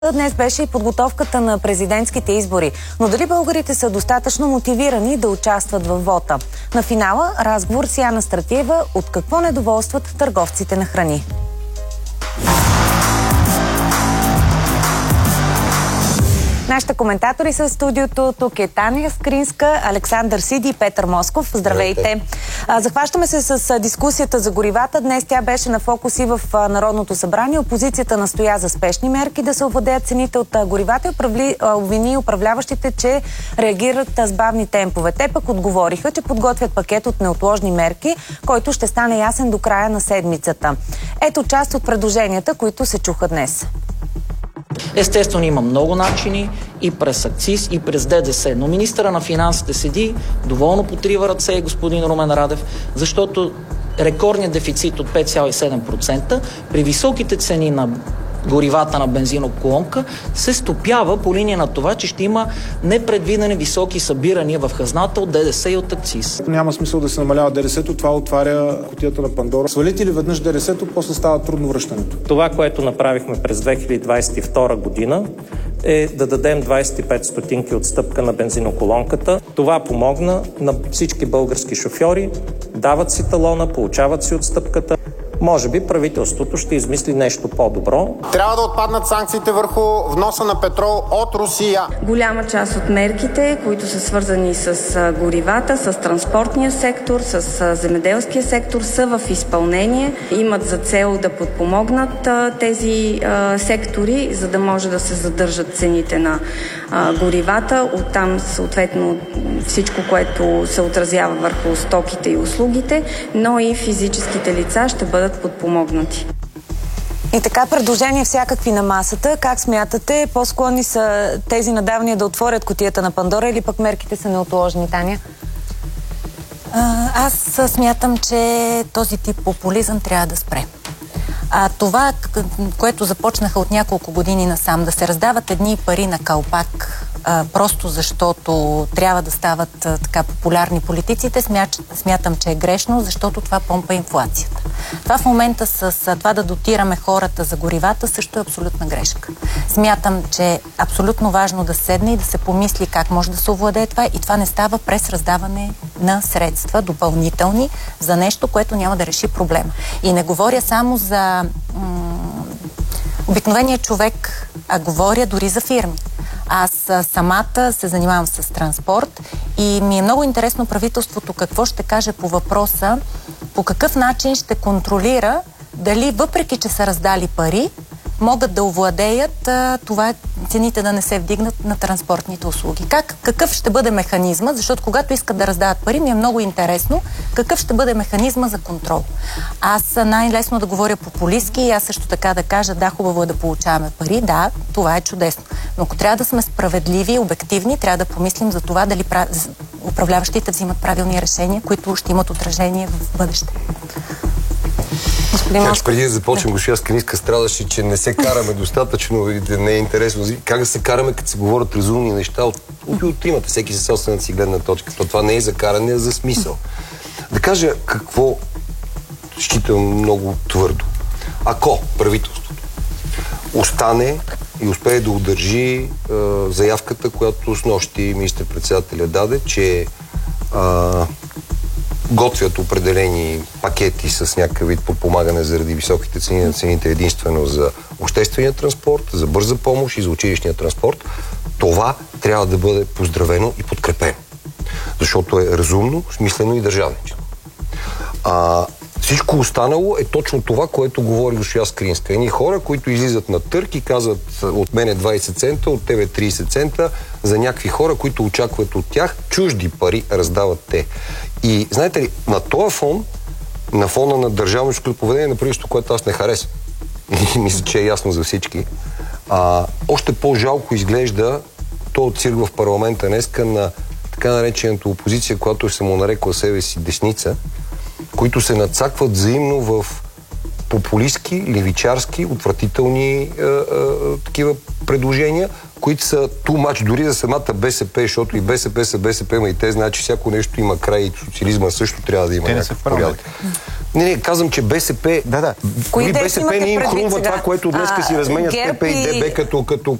Днес беше и подготовката на президентските избори, но дали българите са достатъчно мотивирани да участват във вота? На финала разговор с Яна Стратиева от какво недоволстват търговците на храни. Нашите коментатори са в студиото. Тук е Таня Скринска, Александър Сиди и Петър Москов. Здравейте! Захващаме се с дискусията за горивата. Днес тя беше на фокус и в Народното събрание. Опозицията настоя за спешни мерки да се овладеят цените от горивата и обвини управляващите, че реагират с бавни темпове. Те пък отговориха, че подготвят пакет от неотложни мерки, който ще стане ясен до края на седмицата. Ето част от предложенията, които се чуха днес. Естествено има много начини и през акциз, и през ДДС, но министъра на финансите седи доволно потрива ръце, господин Румен Радев, защото рекордният дефицит от 5,7% при високите цени на горивата на бензиноколонка се стопява по линия на това, че ще има непредвидени високи събирания в хазната от ДДС и от акциз. Няма смисъл да се намалява ДДС-то, това отваря кутията на Пандора. Свалите ли веднъж ДДС-то, после става трудно връщането. Това, което направихме през 2022 година, е да дадем 25 стотинки отстъпка на бензиноколонката. Това помогна на всички български шофьори, дават си талона, получават си отстъпката. Може би правителството ще измисли нещо по-добро. Трябва да отпаднат санкциите върху вноса на петрол от Русия. Голяма част от мерките, които са свързани с горивата, с транспортния сектор, с земеделския сектор, са в изпълнение. Имат за цел да подпомогнат тези сектори, за да може да се задържат цените на горивата. Оттам съответно всичко, което се отразява върху стоките и услугите, но и физическите лица ще бъдат подпомогнати. И така, предложения всякакви на масата. Как смятате, по-склонни са тези надавания да отворят кутията на Пандора или пък мерките са неотложни, Таня? Аз смятам, че този тип популизъм трябва да спре. Това, което започнаха от няколко години насам, да се раздават едни пари на калпак, просто защото трябва да стават така популярни политиците, смятам, че е грешно, защото това помпа инфлацията. Това в момента с това да дотираме хората за горивата също е абсолютна грешка. Смятам, че е абсолютно важно да седне и да се помисли как може да се овладее това и това не става през раздаване на средства допълнителни за нещо, което няма да реши проблема. И не говоря само за обикновения човек, а говоря дори за фирми. Аз самата се занимавам с транспорт и ми е много интересно правителството какво ще каже по въпроса, по какъв начин ще контролира дали въпреки, че са раздали пари, могат да овладеят това цените да не се вдигнат на транспортните услуги. Какъв ще бъде механизма, защото когато искат да раздават пари, ми е много интересно какъв ще бъде механизма за контрол. Аз най-лесно да говоря популистки и аз също така да кажа, да, хубаво е да получаваме пари, да, това е чудесно. Но ако трябва да сме справедливи, обективни, трябва да помислим за това дали управляващите взимат правилни решения, които ще имат отражение в бъдеще. Преди да започнем, госпожа Скринска страдаше, че не се караме достатъчно и да не е интересно. Как да се караме, като се говорят разумни неща от имате, всеки със собствената си гледна точка. Това не е за каране, а за смисъл. Да кажа какво считам много твърдо. Ако правителството остане и успее да удържи заявката, която снощи министър-председателя даде, че готвят определени пакети с някакъв вид подпомагане заради високите цени на цените единствено за обществения транспорт, за бърза помощ и за училищния транспорт, това трябва да бъде поздравено и подкрепено. Защото е разумно, смислено и държавничено. Всичко останало е точно това, което говори госпожа Скринска. Едни хора, които излизат на търг и казват от мене 20 цента, от тебе 30 цента, за някакви хора, които очакват от тях чужди пари, раздават те. И знаете ли, на този фон, на фона на държавническото поведение на правителството, което аз не харесвам, мисля, че е ясно за всички, още по-жалко изглежда този цирк в парламента днеска на така наречената опозиция, която се му нарекла себе си десница, които се надцакват взаимно в популистки, левичарски, отвратителни такива предложения, които са too much дори за самата БСП, защото и БСП са БСП, но и те знаят, че всяко нещо има край и социализма също трябва да има някакъв порядък. Не, казвам, че БСП... Кои БСП не им хрумва това, което днеска си разменят ГЕРБ ПП и ДБ като